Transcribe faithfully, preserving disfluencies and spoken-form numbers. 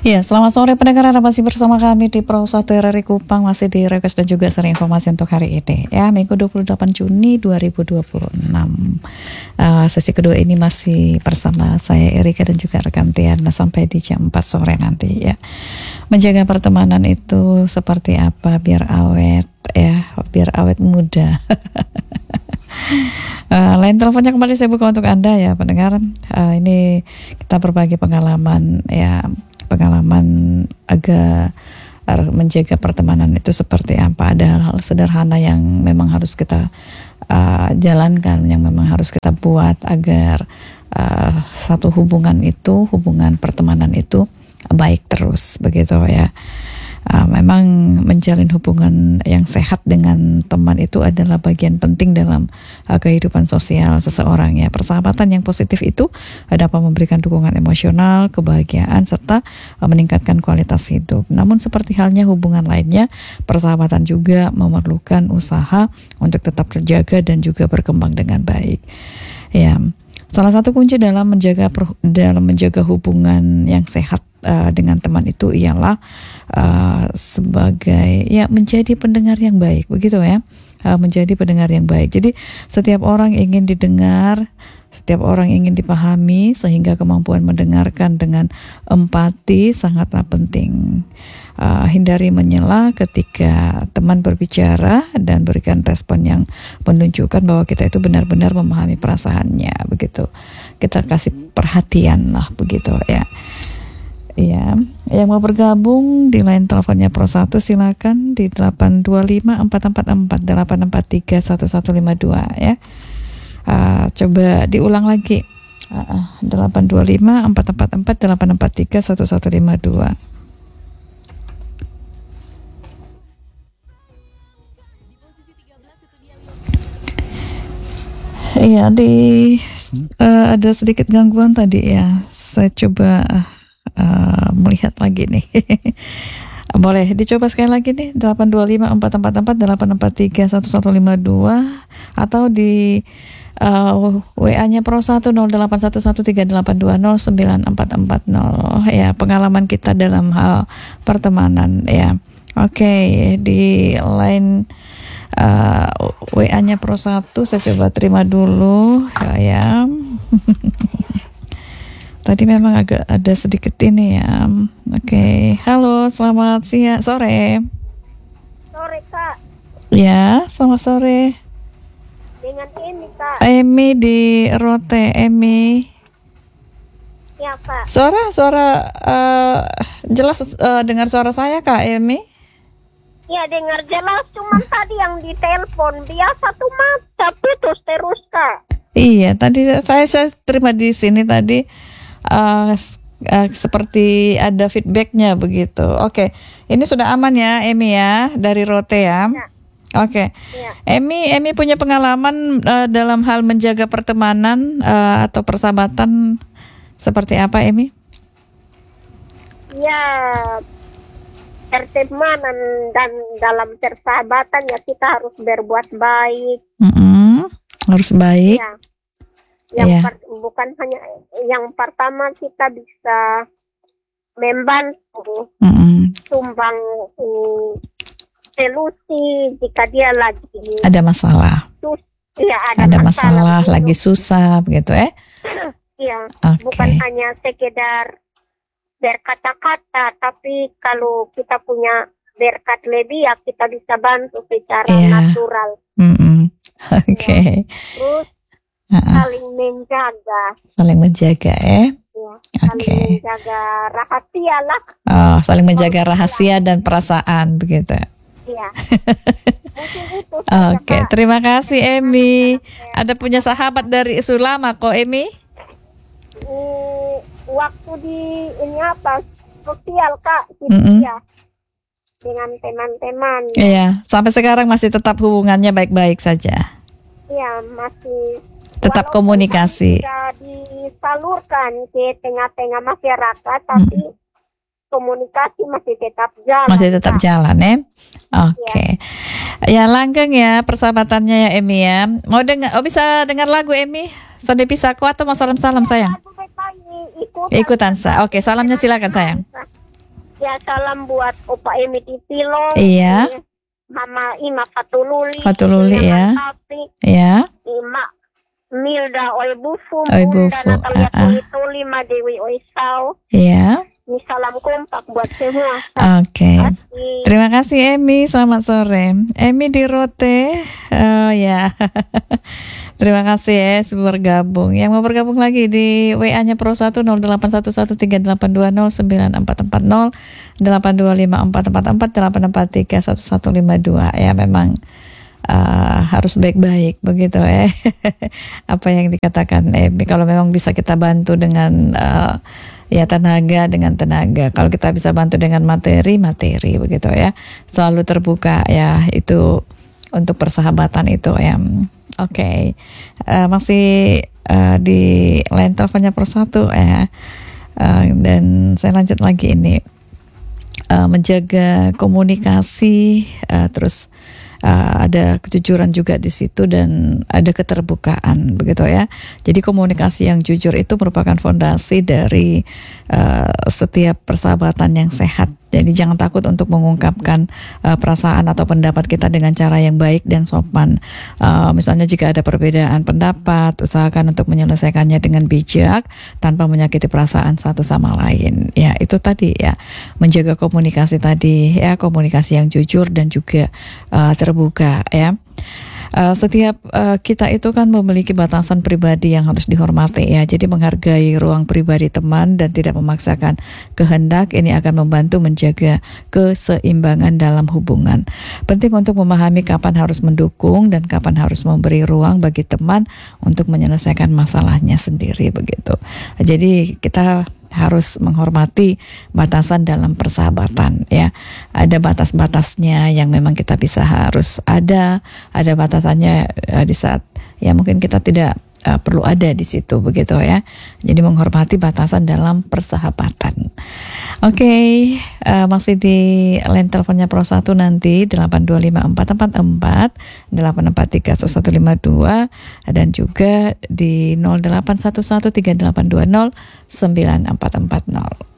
Ya, selamat sore pendengar, Anda masih bersama kami di Pro satu R R I Kupang, masih di request dan juga sering informasi untuk hari ini. Ya, Minggu dua puluh delapan Juni dua ribu dua puluh enam. Uh, sesi kedua ini masih bersama saya Erika dan juga rekan Tiana sampai di jam empat sore nanti ya. Menjaga pertemanan itu seperti apa biar awet ya, biar awet muda. Uh, lain teleponnya kembali saya buka untuk Anda ya pendengar. Uh, ini kita berbagi pengalaman ya, pengalaman agak menjaga pertemanan itu seperti apa. Ada hal-hal sederhana yang memang harus kita uh, jalankan, yang memang harus kita buat agar uh, satu hubungan itu, hubungan pertemanan itu baik terus begitu ya. Uh, memang menjalin hubungan yang sehat dengan teman itu adalah bagian penting dalam uh, kehidupan sosial seseorang ya. Persahabatan yang positif itu dapat memberikan dukungan emosional, kebahagiaan serta uh, meningkatkan kualitas hidup. Namun seperti halnya hubungan lainnya, persahabatan juga memerlukan usaha untuk tetap terjaga dan juga berkembang dengan baik. Ya. Salah satu kunci dalam menjaga dalam menjaga hubungan yang sehat uh, dengan teman itu ialah uh, sebagai ya menjadi pendengar yang baik, begitu ya, uh, menjadi pendengar yang baik. Jadi setiap orang ingin didengar, setiap orang ingin dipahami, sehingga kemampuan mendengarkan dengan empati sangatlah penting. Uh, hindari menyela ketika teman berbicara dan berikan respon yang menunjukkan bahwa kita itu benar-benar memahami perasaannya, begitu. Kita kasih perhatian lah, begitu ya. Iya, yang mau bergabung di line teleponnya Pro satu silakan di delapan dua lima empat empat empat delapan empat tiga satu satu lima dua ya. Uh, coba diulang lagi. Uh, delapan dua lima empat empat empat delapan empat tiga satu satu lima dua. Iya, di uh, ada sedikit gangguan tadi ya. Saya coba uh, melihat lagi nih. Boleh dicoba sekali lagi nih, delapan dua lima empat empat empat delapan empat tiga satu satu lima dua atau di uh, W A-nya Pro satu nol delapan satu satu tiga delapan dua nol sembilan empat empat nol ya, pengalaman kita dalam hal pertemanan ya. Oke, okay, di line Uh, W A-nya Pro satu saya coba terima dulu ya. Tadi memang agak ada sedikit ini ya. Oke, okay. Halo, selamat siang, sore. Sore Kak. Ya, selamat sore. Dengan Emi Kak. Emi di Rote, Emi. Ya Kak. Suara, suara uh, jelas uh, dengar suara saya Kak Emi? Ya dengar jelas, cuman tadi yang di telepon biasa tuh mata putus terus Kak. Iya, tadi saya saya terima di sini tadi uh, uh, seperti ada feedbacknya begitu. Oke, ini sudah aman ya Emi ya dari Rote ya. Ya. Oke, Ya. Emi Emi punya pengalaman uh, dalam hal menjaga pertemanan uh, atau persahabatan seperti apa Emi? Ya, pertemanan dan dalam persahabatan ya kita harus berbuat baik. Mm-mm, harus baik. Ya. Yang Iya. per- bukan hanya yang pertama kita bisa membantu, Mm-mm. sumbang uh, solusi jika dia lagi Ada masalah. sus, ya ada, Ada masalah, begitu. lagi susah begitu eh? Iya, Oke. bukan hanya sekedar berkata-kata, tapi kalau kita punya berkat lebih ya kita bisa bantu secara Iya. natural. Mm-mm. Oke. Terus Uh-uh. saling menjaga, Saling menjaga eh? ya, saling Oke. menjaga rahasia lah. Oh, saling menjaga rahasia dan perasaan begitu. Iya. Mungkin itu saja, Oke, Kak. terima kasih Emi. Ada punya sahabat dari Sulama kok Emi? Mm, waktu di ini apa sosial Kak, gitu Mm-mm. ya, dengan teman-teman. Iya, sampai sekarang masih tetap hubungannya baik-baik saja. Iya, masih Tetap walaupun komunikasi. tidak disalurkan ke tengah-tengah masyarakat, tapi komunikasi masih tetap jalan. Masih tetap Kak. jalan ya. Oke. Ya langgeng ya persahabatannya ya Emi ya. Mau dengar, oh bisa dengar lagu Emi? Sode Pisako atau mau salam-salam sayang? Lagu baik-baik, ikutan. Ikutan sa. Oke, salamnya silakan sayang. Ya, salam buat Opa Emi di Pilong. Iya. Mama Ima Fatululi. Fatululi ya. Tapi, ya. Ima Milda Oibufu. Oibufu. Bunda Natalia Uh-uh. Tuli Ma Dewi Oisau. Iya. Ini salam kompak buat semua. Oke. Terima kasih. Terima kasih Emi. Selamat sore. Emi di Rote. Oh ya. Terima kasih ya sudah bergabung. Yang mau bergabung lagi di W A-nya Pro satu nol delapan satu satu tiga delapan dua nol sembilan empat empat nol delapan dua lima empat empat empat delapan empat tiga satu satu lima dua. Ya memang uh, harus baik-baik begitu ya. Apa yang dikatakan Emi. Kalau memang bisa kita bantu dengan uh, ya tenaga dengan tenaga. Kalau kita bisa bantu dengan materi, materi begitu ya. Selalu terbuka ya itu untuk persahabatan itu ya. Oke, okay. uh, masih uh, di line teleponnya Persatu ya. Uh, dan saya lanjut lagi ini uh, menjaga komunikasi, uh, terus uh, ada kejujuran juga di situ dan ada keterbukaan begitu ya. Jadi komunikasi yang jujur itu merupakan fondasi dari uh, setiap persahabatan yang sehat. Jadi jangan takut untuk mengungkapkan uh, perasaan atau pendapat kita dengan cara yang baik dan sopan. Uh, misalnya jika ada perbedaan pendapat, usahakan untuk menyelesaikannya dengan bijak tanpa menyakiti perasaan satu sama lain. Ya itu tadi ya, menjaga komunikasi tadi ya, komunikasi yang jujur dan juga uh, terbuka ya. Uh, setiap uh, kita itu kan memiliki batasan pribadi yang harus dihormati ya. Jadi menghargai ruang pribadi teman dan tidak memaksakan kehendak ini akan membantu menjaga keseimbangan dalam hubungan. Penting untuk memahami kapan harus mendukung dan kapan harus memberi ruang bagi teman untuk menyelesaikan masalahnya sendiri begitu. Jadi kita harus menghormati batasan dalam persahabatan ya. Ada batas-batasnya yang memang kita bisa harus ada, ada batasannya uh, di saat ya mungkin kita tidak uh, perlu ada di situ begitu ya. Jadi menghormati batasan dalam persahabatan. Oke, okay, uh, masih di line teleponnya Pro satu nanti delapan dua lima empat empat empat delapan empat tiga satu lima dua dan juga di nol delapan satu satu tiga delapan dua nol sembilan empat empat nol.